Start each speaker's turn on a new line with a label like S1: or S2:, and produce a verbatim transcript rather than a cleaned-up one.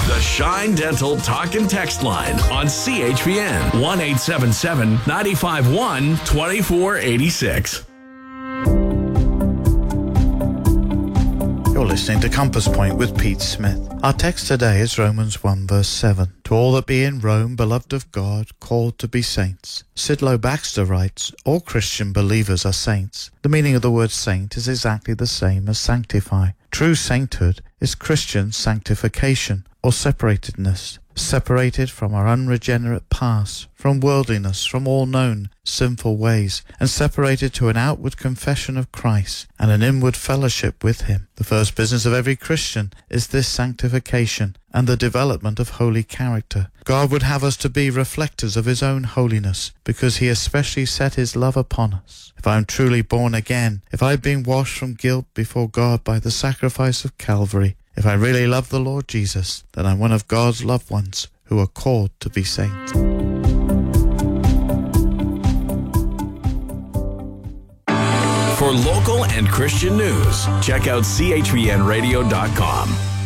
S1: The Shine Dental Talk and Text Line on C H P N one eight seven seven, nine five one, two four eight six.
S2: You're listening to Compass Point with Pete Smith. Our text today is Romans one verse seven. To all that be in Rome, beloved of God, called to be saints. Sidlow Baxter writes, all Christian believers are saints. The meaning of the word saint is exactly the same as sanctify. True sainthood is Christian sanctification or separatedness. Separated from our unregenerate past, from worldliness, from all known sinful ways, and separated to an outward confession of Christ and an inward fellowship with Him. The first business of every Christian is this sanctification and the development of holy character. God would have us to be reflectors of His own holiness, because He especially set His love upon us. If I am truly born again, if I have been washed from guilt before God by the sacrifice of Calvary, if I really love the Lord Jesus, then I'm one of God's loved ones who are called to be saints.
S1: For local and Christian news, check out C H P N radio dot com.